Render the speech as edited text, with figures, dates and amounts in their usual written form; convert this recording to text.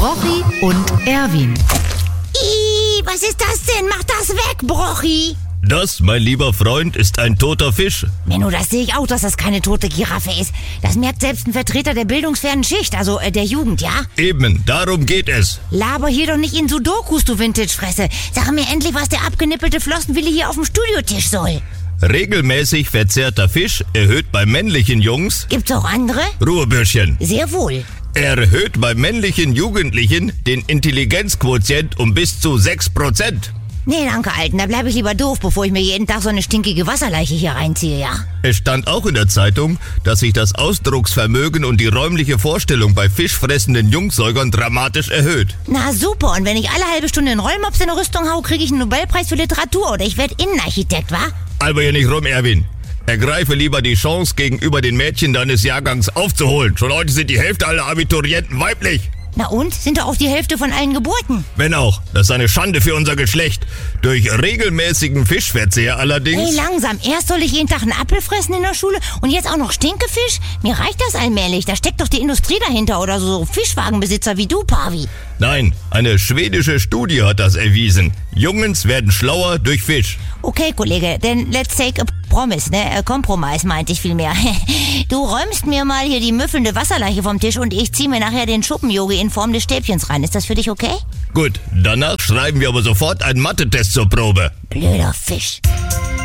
Brochi und Erwin. Was ist das denn? Mach das weg, Brochi! Das, mein lieber Freund, ist ein toter Fisch. Menno, das sehe ich auch, dass das keine tote Giraffe ist. Das merkt selbst ein Vertreter der bildungsfernen Schicht, also der Jugend, ja? Eben, darum geht es. Laber hier doch nicht in Sudokus, du Vintage-Fresse. Sag mir endlich, was der abgenippelte Flossenwille hier auf dem Studiotisch soll. Regelmäßig verzehrter Fisch erhöht bei männlichen Jungs... Gibt's auch andere? Ruhebürschchen. Sehr wohl. Er erhöht bei männlichen Jugendlichen den Intelligenzquotient um bis zu 6%. Nee, danke, Alten. Da bleibe ich lieber doof, bevor ich mir jeden Tag so eine stinkige Wasserleiche hier reinziehe, ja? Es stand auch in der Zeitung, dass sich das Ausdrucksvermögen und die räumliche Vorstellung bei fischfressenden Jungsäugern dramatisch erhöht. Na super, und wenn ich alle halbe Stunde einen Rollmops in eine Rüstung hau, kriege ich einen Nobelpreis für Literatur oder ich werde Innenarchitekt, wa? Aber hier nicht rum, Erwin. Ergreife lieber die Chance, gegenüber den Mädchen deines Jahrgangs aufzuholen. Schon heute sind die Hälfte aller Abiturienten weiblich. Na und? Sind doch auch die Hälfte von allen Geburten. Wenn auch. Das ist eine Schande für unser Geschlecht. Durch regelmäßigen Fischverzehr allerdings... Hey, langsam. Erst soll ich jeden Tag einen Apfel fressen in der Schule und jetzt auch noch Stinkefisch? Mir reicht das allmählich. Da steckt doch die Industrie dahinter oder so Fischwagenbesitzer wie du, Pavi. Nein, eine schwedische Studie hat das erwiesen. Jungens werden schlauer durch Fisch. Okay, Kollege, then let's take a promise, ne? Kompromiss meinte ich vielmehr. Du räumst mir mal hier die müffelnde Wasserleiche vom Tisch und ich zieh mir nachher den Schuppenyogi in Form des Stäbchens rein. Ist das für dich okay? Gut, danach schreiben wir aber sofort einen Mathe-Test zur Probe. Blöder Fisch.